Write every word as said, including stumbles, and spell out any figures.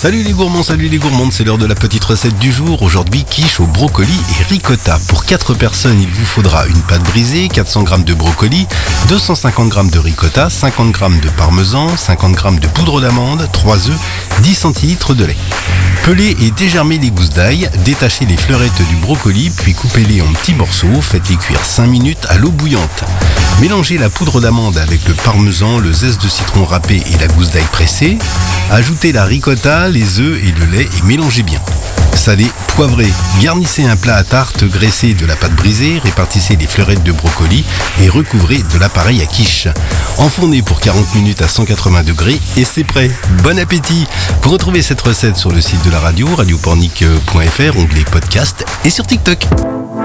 Salut les gourmands, salut les gourmandes, c'est l'heure de la petite recette du jour. Aujourd'hui, quiche au brocoli et ricotta. Pour quatre personnes, il vous faudra une pâte brisée, quatre cents grammes de brocoli, deux cent cinquante grammes de ricotta, cinquante grammes de parmesan, cinquante grammes de poudre d'amande, trois œufs, dix centilitres de lait. Pelez et dégermez les gousses d'ail, détachez les fleurettes du brocoli, puis coupez-les en petits morceaux, faites-les cuire cinq minutes à l'eau bouillante. Mélangez la poudre d'amande avec le parmesan, le zeste de citron râpé et la gousse d'ail pressée. Ajoutez la ricotta, les œufs et le lait et mélangez bien. Salez, poivrez, garnissez un plat à tarte graissé de la pâte brisée, répartissez les fleurettes de brocoli et recouvrez de l'appareil à quiche. Enfournez pour quarante minutes à cent quatre-vingts degrés et c'est prêt. Bon appétit! Vous retrouvez cette recette sur le site de la radio, radio pornic point f r, onglet podcast et sur TikTok.